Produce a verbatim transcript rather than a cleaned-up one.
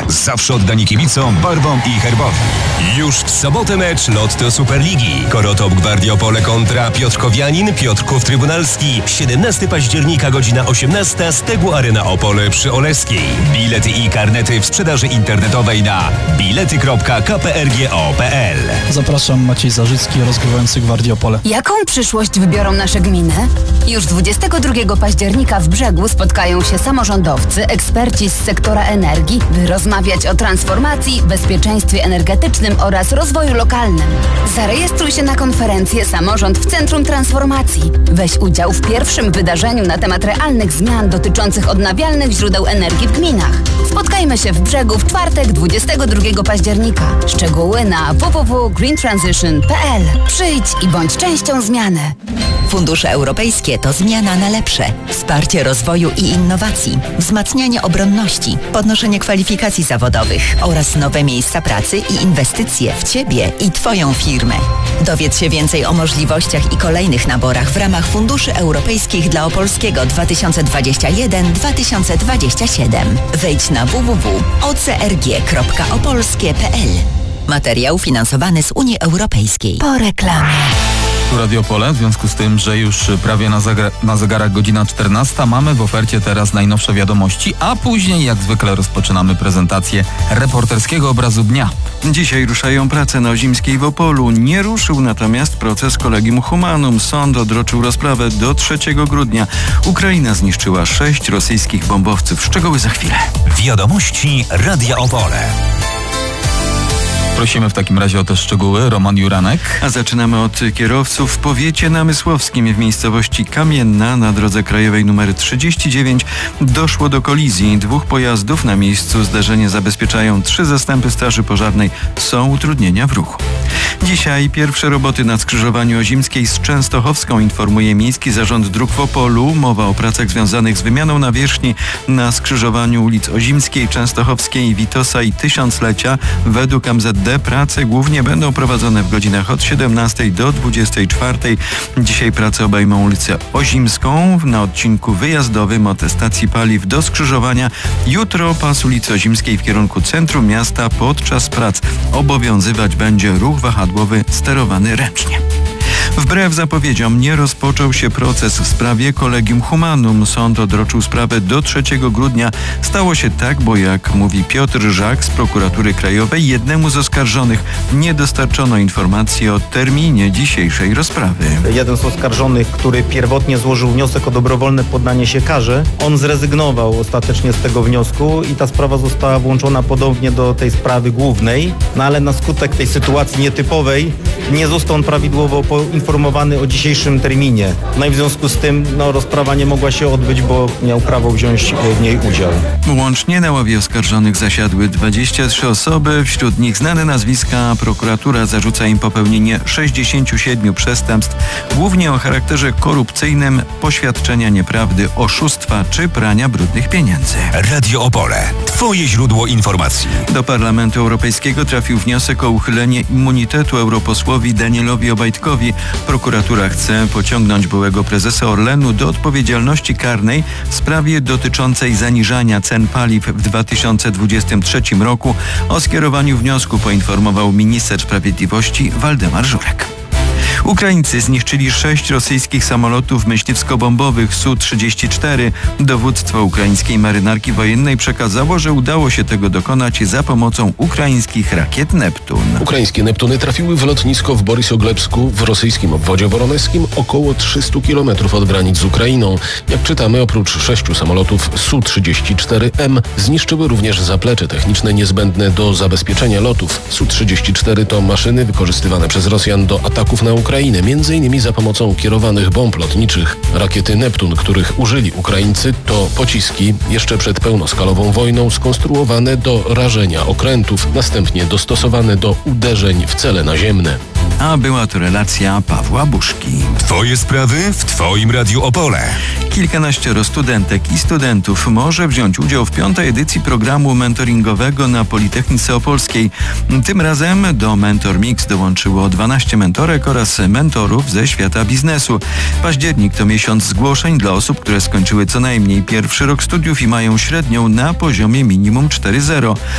Zawsze oddani kibicom, barwom i herbowi. Już w sobotę mecz Lotto Superligi. Korotop Gwardia Opole kontra Piotrkowianin, Piotrków Trybunalski. siedemnastego października, godzina osiemnasta, Stegło Arena Opole przy Oleskiej. Bilety i karnety w sprzedaży internetowej na bilety kropka k p r g o kropka p l. Zapraszam, Maciej Zarzycki, rozgrywający Gwardię Opole. Jaką przyszłość wybiorą nasze gminy? Już dwudziestego drugiego października w Brzegu spotkają się samorządowcy, eksperci z sektora energii, by rozmawiać o transformacji, bezpieczeństwie energetycznym oraz rozwoju lokalnym. Zarejestruj się na konferencję Samorząd w Centrum Transformacji. Weź udział w pierwszym wydarzeniu na temat realnych zmian dotyczących odnawialnych źródeł energii w gminach. Spotkajmy się w Brzegu w czwartek, dwudziestego drugiego października. Szczegóły na w w w kropka green transition kropka p l. Przyjdź i bądź częścią zmiany. Fundusze europejskie to zmiana na lepsze. Wsparcie rozwoju i innowacji, wzmacnianie obronności, podnoszenie kwalifikacji zawodowych oraz nowe miejsca pracy i inwestycje w Ciebie i Twoją firmę. Dowiedz się więcej o możliwościach i kolejnych naborach w ramach Funduszy Europejskich dla Opolskiego dwa tysiące dwudziesty pierwszy do dwa tysiące dwudziestego siódmego. Wejdź na w w w kropka o c r g kropka opolskie kropka p l. Materiał finansowany z Unii Europejskiej. Po reklamie. Radio Opole, w związku z tym, że już prawie na, zagra- na zegarach godzina czternasta, mamy w ofercie teraz najnowsze wiadomości, a później jak zwykle rozpoczynamy prezentację reporterskiego obrazu dnia. Dzisiaj ruszają prace na Ozimskiej w Opolu. Nie ruszył natomiast proces Collegium Humanum. Sąd odroczył rozprawę do trzeciego grudnia. Ukraina zniszczyła sześć rosyjskich bombowców. Szczegóły za chwilę. Wiadomości Radia Opole. Prosimy w takim razie o te szczegóły. Roman Juranek. A zaczynamy od kierowców. W powiecie namysłowskim w miejscowości Kamienna na drodze krajowej nr trzydzieści dziewięć doszło do kolizji dwóch pojazdów. Na miejscu zdarzenie zabezpieczają trzy zastępy Straży Pożarnej. Są utrudnienia w ruchu. Dzisiaj pierwsze roboty na skrzyżowaniu Ozimskiej z Częstochowską, informuje Miejski Zarząd Dróg w Opolu. Mowa o pracach związanych z wymianą nawierzchni na skrzyżowaniu ulic Ozimskiej, Częstochowskiej, Witosa i Tysiąclecia. Według M Z D prace głównie będą prowadzone w godzinach od siedemnastej do dwudziestej czwartej. Dzisiaj prace obejmą ulicę Ozimską na odcinku wyjazdowym od stacji paliw do skrzyżowania. Jutro pas ulicy Ozimskiej w kierunku centrum miasta. Podczas prac obowiązywać będzie ruch wahadłowy sterowany ręcznie. Wbrew zapowiedziom nie rozpoczął się proces w sprawie Collegium Humanum. Sąd odroczył sprawę do trzeciego grudnia. Stało się tak, bo jak mówi Piotr Żak z Prokuratury Krajowej, jednemu z oskarżonych nie dostarczono informacji o terminie dzisiejszej rozprawy. Jeden z oskarżonych, który pierwotnie złożył wniosek o dobrowolne poddanie się karze, on zrezygnował ostatecznie z tego wniosku i ta sprawa została włączona podobnie do tej sprawy głównej, no ale na skutek tej sytuacji nietypowej nie został on prawidłowo poinformowany o dzisiejszym terminie. No i w związku z tym no, rozprawa nie mogła się odbyć, bo miał prawo wziąć w niej udział. Łącznie na ławie oskarżonych zasiadły dwadzieścia trzy osoby, wśród nich znane nazwiska. Prokuratura zarzuca im popełnienie sześćdziesięciu siedmiu przestępstw, głównie o charakterze korupcyjnym, poświadczenia nieprawdy, oszustwa czy prania brudnych pieniędzy. Radio Opole. Twoje źródło informacji. Do Parlamentu Europejskiego trafił wniosek o uchylenie immunitetu europosłowi Danielowi Obajtkowi. Prokuratura chce pociągnąć byłego prezesa Orlenu do odpowiedzialności karnej w sprawie dotyczącej zaniżania cen paliw w dwa tysiące dwudziestym trzecim roku. O skierowaniu wniosku poinformował minister sprawiedliwości Waldemar Żurek. Ukraińcy zniszczyli sześć rosyjskich samolotów myśliwsko-bombowych S U trzydzieści cztery. Dowództwo ukraińskiej marynarki wojennej przekazało, że udało się tego dokonać za pomocą ukraińskich rakiet Neptun. Ukraińskie Neptuny trafiły w lotnisko w Borysoglebsku w rosyjskim obwodzie woroneskim, około trzysta kilometrów od granic z Ukrainą. Jak czytamy, oprócz sześciu samolotów S U trzydzieści cztery M zniszczyły również zaplecze techniczne niezbędne do zabezpieczenia lotów. S U trzydzieści cztery to maszyny wykorzystywane przez Rosjan do ataków na Ukrainę, między innymi za pomocą kierowanych bomb lotniczych. Rakiety Neptun, których użyli Ukraińcy, to pociski jeszcze przed pełnoskalową wojną skonstruowane do rażenia okrętów, następnie dostosowane do uderzeń w cele naziemne. A była to relacja Pawła Buszki. Twoje sprawy w Twoim Radiu Opole. Kilkanaścioro studentek i studentów może wziąć udział w piątej edycji programu mentoringowego na Politechnice Opolskiej. Tym razem do Mentor Mix dołączyło dwanaście mentorek oraz mentorów ze świata biznesu. Październik to miesiąc zgłoszeń dla osób, które skończyły co najmniej pierwszy rok studiów i mają średnią na poziomie minimum cztery zero.